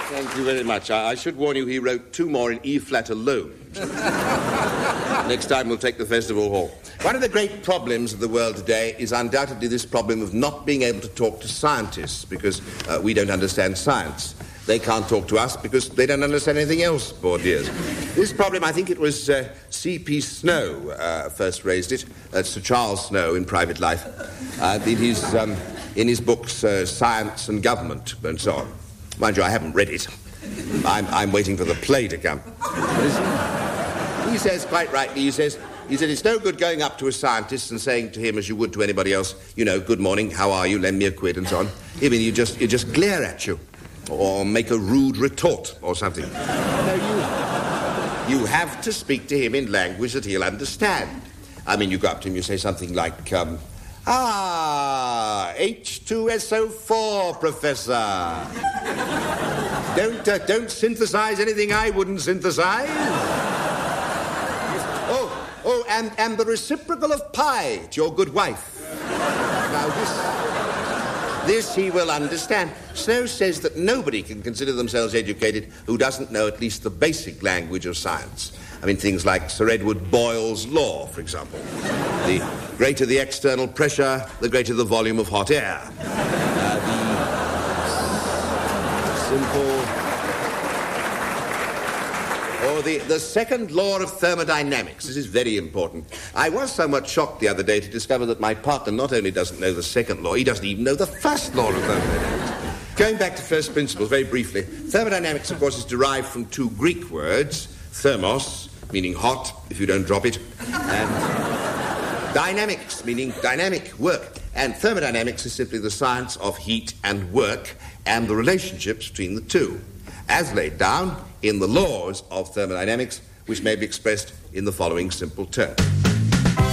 Thank you very much. I should warn you, he wrote 2 more in E-flat alone. Next time we'll take the festival hall. One of the great problems of the world today is undoubtedly this problem of not being able to talk to scientists because we don't understand science. They can't talk to us because they don't understand anything else, poor dears. This problem, I think it was C.P. Snow first raised it, Sir Charles Snow in private life, in his books Science and Government and so on. Mind you, I haven't read it. I'm waiting for the play to come. He says, quite rightly, he said, it's no good going up to a scientist and saying to him, as you would to anybody else, you know, good morning, how are you, lend me a quid, and so on. I mean, you just glare at you, or make a rude retort, or something. No, you have to speak to him in language that he'll understand. I mean, you go up to him, you say something like, H2SO4, Professor. Don't synthesize anything I wouldn't synthesize. Oh, and the reciprocal of pi to your good wife. Now, this he will understand. Snow says that nobody can consider themselves educated who doesn't know at least the basic language of science. I mean, things like Sir Edward Boyle's law, for example. The greater the external pressure, the greater the volume of hot air. The second law of thermodynamics. This is very important. I was somewhat shocked the other day to discover that my partner not only doesn't know the second law, he doesn't even know the first law of thermodynamics. Going back to first principles, very briefly, thermodynamics, of course, is derived from 2 Greek words, thermos, meaning hot, if you don't drop it, and dynamics, meaning dynamic, work. And thermodynamics is simply the science of heat and work and the relationships between the two, as laid down in the laws of thermodynamics, which may be expressed in the following simple terms.